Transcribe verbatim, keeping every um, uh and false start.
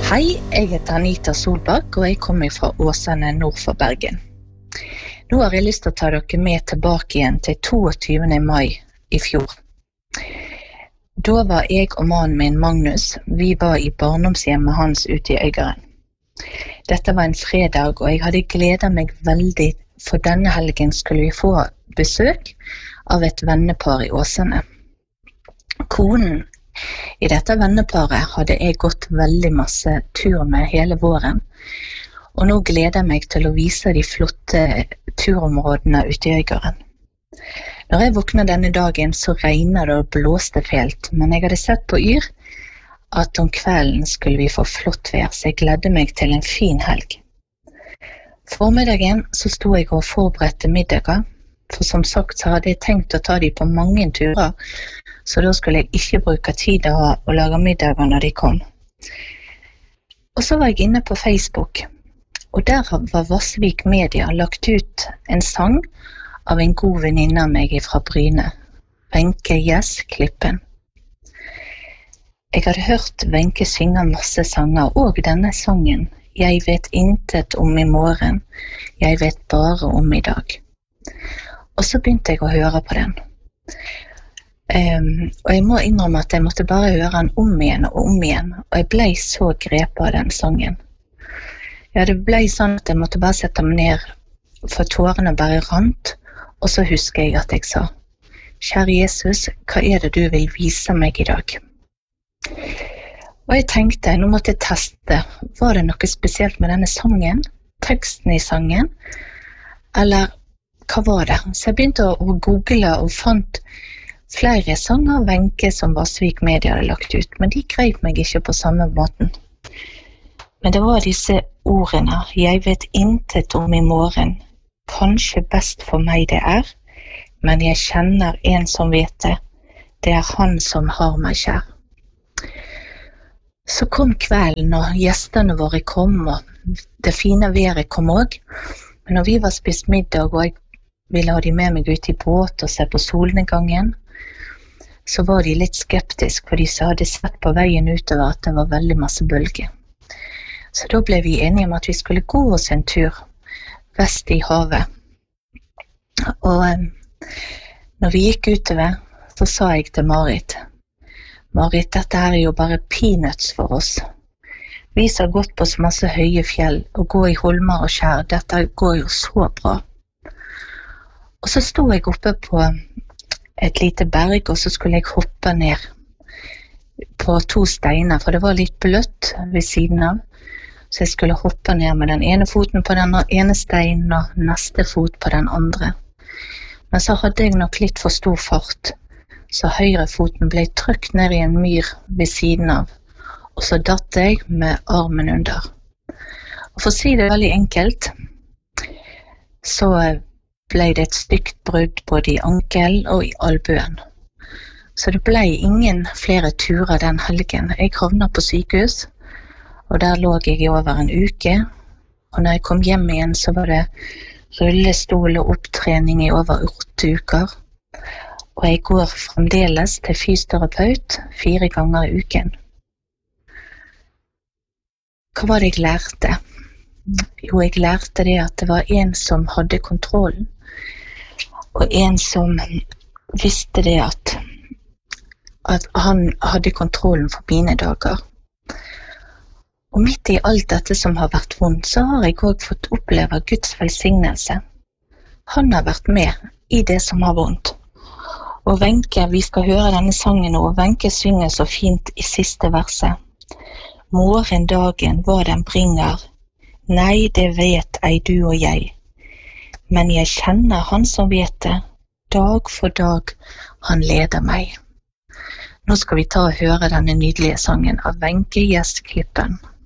Hei, jeg heter Anita Solbakk, og jeg kommer fra Åsane nord for Bergen. Nå har jeg lyst til å ta dere med tilbake igjen til toogtyvende mai i fjor. Da var jeg og mannen min Magnus, vi var i barndomshjemmet hans ute i Øygarden. Dette var en fredag, og jeg hadde gledet meg veldig, for denne helgen skulle vi få besøk av et vennepar i Åsane. Konen i dette venneparet hadde jeg gått veldig masse tur med hele våren, og nå gleder jeg meg til å vise de flotte turområdene ute i Øygarden. Når jeg våknet denne dagen, så regnet det og blåste fælt, men jeg hadde sett på Yr at om kvelden skulle vi få flott vær, så jeg gledde meg til en fin helg. Formiddagen så sto jeg og forberedte middager, for som sagt så hadde jeg tenkt å ta de på mange turer, så da skulle jeg ikke bruke tid å, å lage middager når de kom. Og så var jeg inne på Facebook, og der var Vassvik Media lagt ut en sang av en god venninne av meg fra Bryne, Wenche Gjess Klippen. Jeg hadde hørt Wenche synge masse sanger, og denne sangen, Jeg vet intet om i morgen, jeg vet bare om i dag. Og så begynte jeg å høre på den. Um, og jeg må innrømme at jeg måtte bare høre den om igjen og om igjen, og jeg ble så grepet av den sangen. Ja, det ble sånn at jeg måtte bare sette meg ned, for tårene bare rant, og så husker jeg at jeg sa, Kjære Jesus, hva er det du vil vise meg i dag? Og jeg tenkte, nå måtte jeg teste, var det noe spesielt med denne sangen, teksten i sangen, eller hva var det? Så jeg begynte å, å google og fant flere sanger av Wenche som Vassvik Media hadde lagt ut, men de greip meg ikke på samme måten. Men det var disse ordene, jeg vet intet om i morgen, kanskje best for meg det er, men jeg kjenner en som vet det, det er han som har meg kjær. Så kom kvelden, og gjestene våre kom, og det fine været kom også. Men når vi var spist middag, og jeg ville ha de med meg ut i båt og se på solnedgangen, så var de litt skeptiske, for de hadde sett på veien utover at det var veldig masse bølger. Så da ble vi enige om at vi skulle gå oss en tur vest i havet. Og når vi gikk utover, så sa jeg til Marit, Marit, dette her er jo bare peanuts for oss. Vi som har gått på så masse høye fjell, og gå i holmer og skjær, dette går jo så bra. Og så stod jeg oppe på et lite berg, og så skulle jeg hoppe ned på to steiner, for det var litt bløtt ved siden av. Så jeg skulle hoppe ned med den ene foten på den ene steinen, og neste fot på den andre. Men så hadde jeg nok litt for stor fart, så høyrefoten ble trykt ned i en myr ved siden av, og så datt jeg med armen under. Og for å si det veldig enkelt, så ble det et stygt brudd både i ankel og i albuen. Så det ble ingen flere turer den helgen. Jeg havnet på sykehus, og der lå jeg i over en uke, og når jeg kom hjem igjen så var det rullestol og opptrening i over åtte uker, og jeg går fremdeles til fysioterapeut fire ganger i uken. Hva var det jeg lærte? Jo, jeg lærte det at det var en som hadde kontrollen, og en som visste det at, at han hadde kontrollen for mine dager. Og midt i alt dette som har vært vondt, så har jeg også fått oppleve Guds velsignelse. Han har vært med i det som har vondt. Og Wenche, vi skal høre denne sangen, og Wenche synger så fint i siste verset. Morgendagen, hva den bringer, nei, det vet ei du og jeg. Men jeg kjenner han som vet det, dag for dag han leder meg. Nå skal vi ta og høre denne nydelige sangen av Wenche Gjess Klippen.